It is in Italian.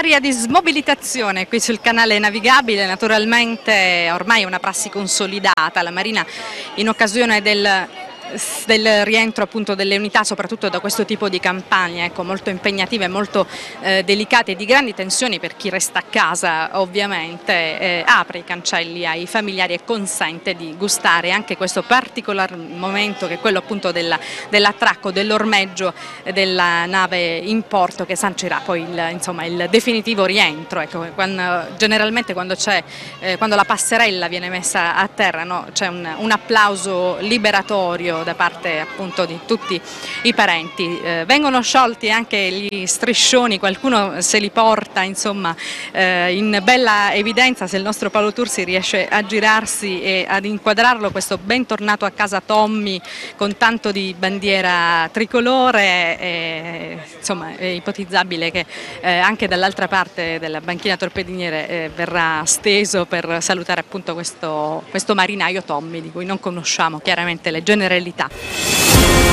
seria di smobilitazione qui sul canale navigabile, naturalmente ormai è una prassi consolidata. La Marina, in occasione del rientro appunto delle unità, soprattutto da questo tipo di campagne, ecco, molto impegnative, molto delicate e di grandi tensioni per chi resta a casa, ovviamente apre i cancelli ai familiari e consente di gustare anche questo particolar momento, che è quello appunto dell'attracco, dell'ormeggio della nave in porto, che sancirà poi il definitivo rientro. Ecco, generalmente quando la passerella viene messa a terra, no, c'è un applauso liberatorio da parte appunto di tutti i parenti. Vengono sciolti anche gli striscioni, qualcuno se li porta insomma in bella evidenza. Se il nostro Paolo Tursi riesce a girarsi e ad inquadrarlo, questo bentornato a casa Tommy con tanto di bandiera tricolore, insomma è ipotizzabile che anche dall'altra parte della banchina torpediniere verrà steso per salutare appunto questo marinaio Tommy, di cui non conosciamo chiaramente le generalità.